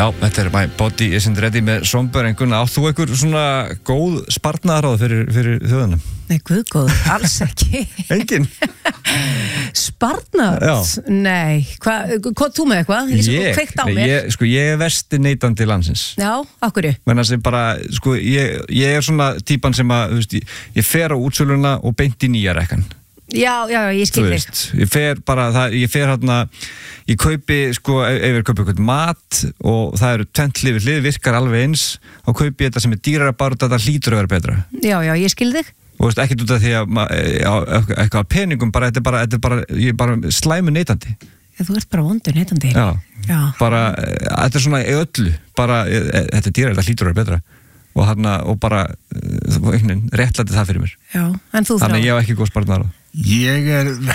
Já, þetta My Body Isn't Ready með Somber. En Gunnar, átt þú einhver svona góð sparnaðaráð fyrir þjóðina? Nei, guðgóð, alls ekki. Engin? Sparnaðaráð? Nei, hvað þú með eitthvað? Ég versti neytandi landsins. Já, af hverju? Menna sem bara, ég svona típan sem að, ég fer á útsöluna og beint í nýja rekkan. Já, ég skil þig. Ég fer hérna, ég kaupi, ef ég kaupi eitthvað mat og það eru tvent hlið virkar alveg eins, og kaupi þetta sem dýrara bara þetta hlýtur að vera betra. Já, ég skil þig. Og ekkert út af því að eitthvað peningum, þetta er bara, ég er bara slæmu neytandi. Já, þú ert bara vondur neytandi. Já. Bara, þetta er svona í öllu, bara, þetta er dýrara, þetta hlýtur að vera betra. Og bara, réttlæti það fyrir mér. Já, en þú Þannig ég hef ekki góð sparnaðaráð. Ég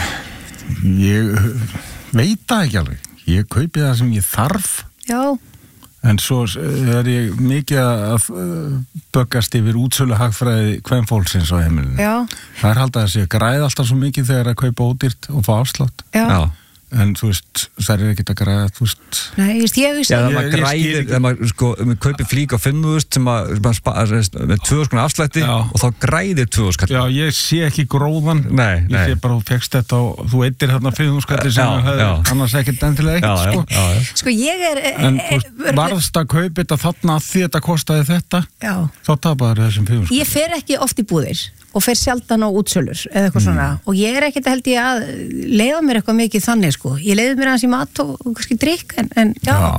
veit það ekki alveg. Ég kaupi það sem ég þarf. Já. En svo ég mikið að böggast yfir útsölu hagfræði kvenfólksins á heimilinu. Já. Það er haldið að sé græða alltaf svo mikið þegar að kaupa ódýrt og fá afslátt. Já. En það er ekkert að græða, Nei, ég veist það maður græðir, þegar maður kaupir flík á 5.000 sem maður með 2.000 afslætti og þá græðir 2.000. Já, ég sé ekki gróðan. Nei. Ég sé bara að þú fegst þetta og þú eittir hérna 5.000 sem hefði annars ekkert endilega eitt, En varðst að kaupa þetta þarna að því þetta kostaði þetta, þá tapaður þessum 5.000. Ég fer ekki oft í búðir og fer sjaldan á útsölur eða eitthvað svona, og ég ekkert held ég að leiða mér eitthvað mikið þannig, ég leiði mér aðeins í mat og kannski drikk, en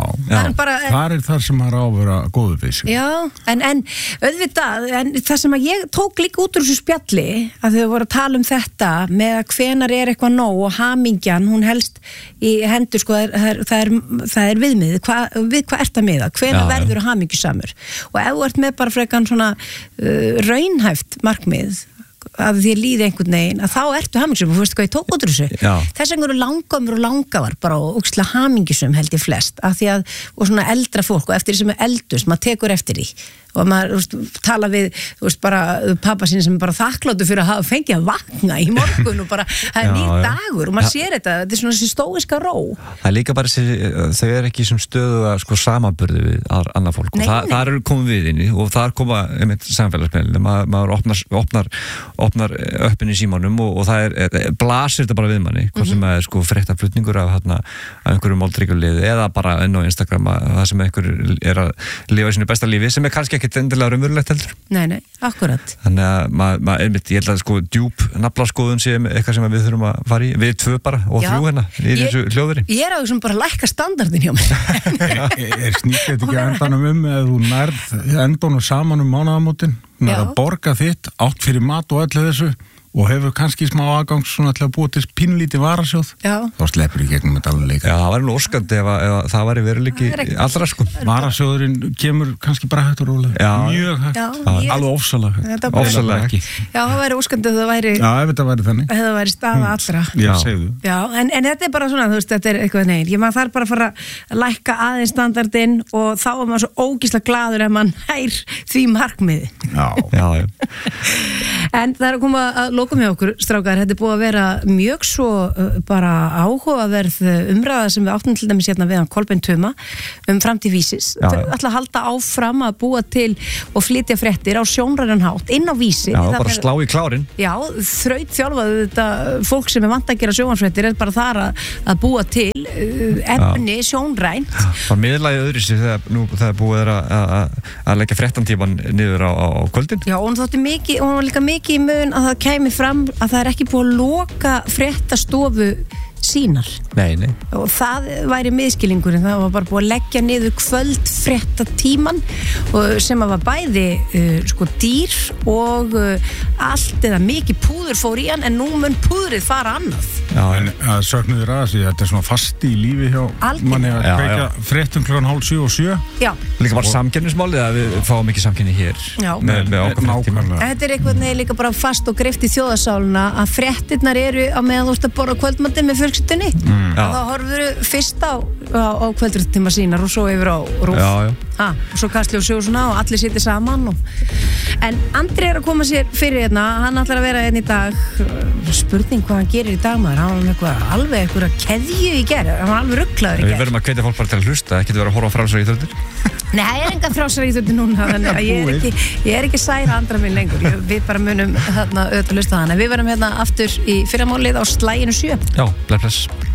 það er þar sem maður á að vera góður við sig. Já, en auðvitað, en það sem að ég tók líka út úr þessu spjalli, að þau voru að tala um þetta með að hvenar er eitthvað nóg og hamingjan, hún helst í hendur, það er viðmið, við hvað ert að miða, hvenar verður hamingjusamur, og ef þú ert með bara frekan svona raunhæft markmið, að því líði einhvern veginn, að þá ertu hamingjusum, og þú veist hvað ég tók út úr þessu. Þess vegna eru langamur og langafar bara og ógeðslega hamingjusum held ég flest, af því að, og svona eldra fólk, og eftir því sem er eldust, maður tekur eftir því, og maður tala við, bara pappa sinni sem er bara þakkláttur fyrir að hafa fengið að vakna í morgun og bara, það er nýr dagur og maður sér þetta er svona þessi stóiska ró. Það er líka bara þau er ekki sem stöðu að samanburði við annað fólk, og það eru komið við inn í, og það er koma samfélagsmiðlum, maður opnar öppin í símanum og það blasir þetta bara við manni, hvað sem er fréttaflutningur af einhverjum moldríkuliði eða bara inn á Instagram að það sem einhver er að lifa sínu besta lífi, sem er kannski ekkert endilega raunverulegt heldur. Nei, akkurat. Þannig að ég held að djúp naflaskoðun sé eitthvað sem við þurfum að fara í, við tvö bara og þrjú hérna í þessu hljóðveri. Ég er á þessum bara að lækka standardin hjá mér. Snýtt þetta ekki endanum eða þú nærð endanum saman mánaðamótin, að borga þitt átt fyrir mat og öllu þessu, og hefur kannski smá aðgangs svona til að búa til pínlítið varasjóð, þá sleppur í gegnum þetta alveg leika. Já, það var alveg óskandi ef það væri veruleiki allra Varasjóðurinn kemur kannski bara hægt og rólega. Mjög hægt. Alveg ofsalega hægt. Ofsalega ekki. Já, það væri óskandi ef það væri. Já, ef þetta væri þannig. Ef það væri staða allra. Já, segðu. Já, en þetta er bara svona, þú veist, þetta er eitthvað neginn. Maður þarf bara að fara að lækka aðeins standardinn og þá er maður svo ógeðslega glaður ef maður nær því markmiði. Já. En það er að koma að lokum hjá okkur, strákar, þetta er búið að vera mjög svo bara áhugaverð umræða sem við áttum til dæmis hérna við Kolbeinn Tuma framtíð Vísis. Þau ætla að halda áfram að búa til og flytja fréttir á sjónrænan hátt inn á Vísi. Já, bara slá í klárinn. Já, þrautþjálfaðu þetta fólk sem er vant að gera sjónvarpsfréttir er bara þar að búa til efni sjónrænt. Það miðlaði öðru sig þegar búið að leggja fréttantíman niður á kvöldin. Já, og hún var líka mikið í mun að það kæmi fram að það er ekki búið að loka fréttastofu sínar. Nei. Og það væri miðskilningurinn, það var bara búið að leggja niður kvöldfréttatíman sem að var bæði dýr og allt eða mikið púður fór í hann, en nú mun púðrið fara annað. Já, en að söknuður að því þetta er svona fasti í lífi hjá manni að kveika fréttum klukkan 6:30 og 7. Já. Líka bara samkeppnismálið að við fáum ekki samkeppni hér. Já. Með ákveðna tíma. Þetta er eitthvað líka bara fast og greift í þjóðarsáluna að fréttirnar eru á meðan þú ert að borða kvöldmatinn með fjölskyldunni. Þá horfur fyrst á á kvöldréttatíma sínar og svo yfir á RÚV. Já. Og svo Kastljós og svona og allir sittir saman en Andri að koma sér fyrir hérna, hann ætlar að vera hérna í dag. Spurning hvað hann gerir í dag, maður. Hann var alveg eitthvað keðju í gerð, hann var alveg rugglaður í gerð. Við verðum að hvetja fólk bara til að hlusta, ekki vera að horfa á frálsar íþróttir. Nei, það enga frálsar íþróttir núna, þannig að ég ekki særa Andra minn lengur. Við bara munum þarna auðvitað hlusta á hana. Við verðum hérna aftur í fyrramálið á slaginu 7. Já, bless.